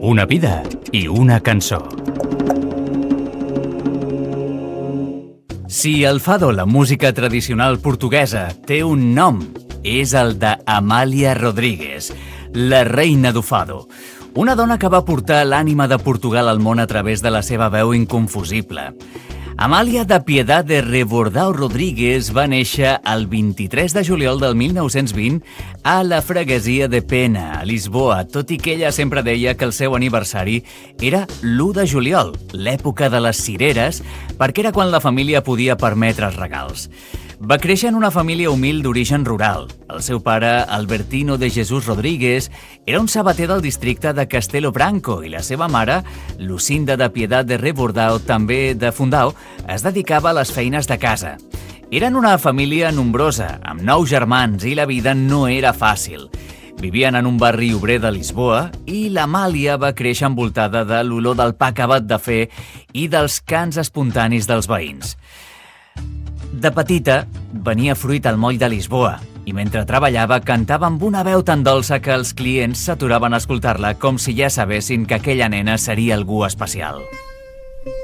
Una vida i una cançó. Si el fado, la música tradicional portuguesa, té un nom, és el d'Amália Rodrigues, la reina do fado. Una dona que va portar l'ànima de Portugal al món a través de la seva veu inconfusible. Amália da Piedade de Rebordão Rodrigues va néixer el 23 de juliol del 1920 a la freguesia de Pena, a Lisboa, tot i que ella sempre deia que el seu aniversari era l'1 de juliol, l'època de les cireres, perquè era quan la família podia permetre els regals. Va créixer en una família humil d'origen rural. El seu pare, Albertino de Jesús Rodrigues, era un sabater del districte de Castelo Branco i la seva mare, Lucinda da Piedade de Rebordão, també de Fundão, es dedicava a les feines de casa. Eren una família nombrosa, amb 9 germans, i la vida no era fàcil. Vivien en un barri obrer de Lisboa i l'Amàlia va créixer envoltada de l'olor del pa acabat de fer i dels cants espontanis dels veïns. De petita, venia fruit al moll de Lisboa i mentre treballava cantava amb una veu tan dolça que els clients s'aturaven a escoltar-la com si ja sabessin que aquella nena seria algú especial.